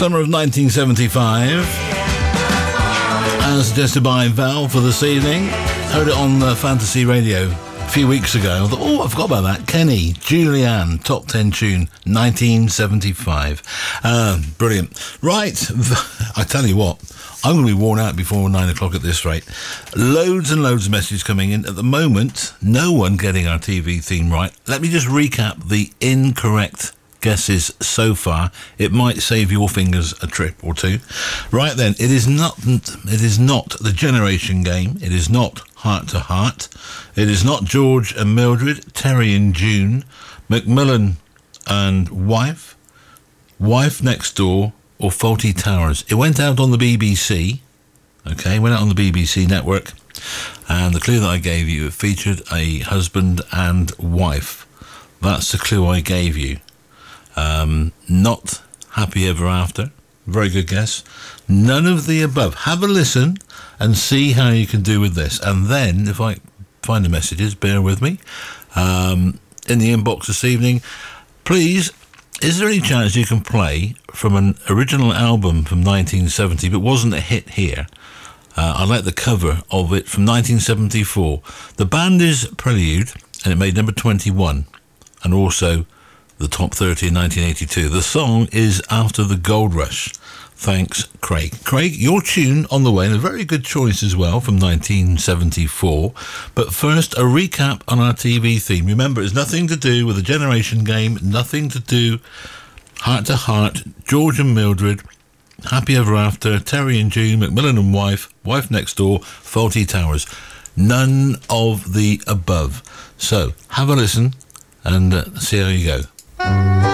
Summer of 1975, as suggested by Val for this evening. Heard it on Fantasy Radio a few weeks ago. I thought, I forgot about that. Kenny, Julianne, top 10 tune, 1975. Brilliant. Right, I tell you what, I'm going to be worn out before 9 o'clock at this rate. Loads and loads of messages coming in. At the moment, no one getting our TV theme right. Let me just recap the incorrect guesses so far. It might save your fingers a trip or two. Right then, it is not the Generation Game. It is not Heart to Heart. It is not George and Mildred, Terry and June, Macmillan and Wife, Wife Next Door, or Fawlty Towers. It went out on the BBC. Okay, went out on the BBC network, and the clue that I gave you, it featured a husband and wife. That's the clue I gave you. Not Happy Ever After. Very good guess. None of the above. Have a listen and see how you can do with this. And then, if I find the messages, bear with me, in the inbox this evening, please, is there any chance you can play from an original album from 1970, but wasn't a hit here? I like the cover of it from 1974. The band is Prelude, and it made number 21, and also the top 30 in 1982. The song is After the Gold Rush. Thanks, Craig. Craig, your tune on the way, and a very good choice as well, from 1974. But first, a recap on our TV theme. Remember, it's nothing to do with the Generation Game, nothing to do Heart to Heart, George and Mildred, Happy Ever After, Terry and June, Macmillan and Wife, Wife Next Door, Fawlty Towers. None of the above. So, have a listen and see how you go.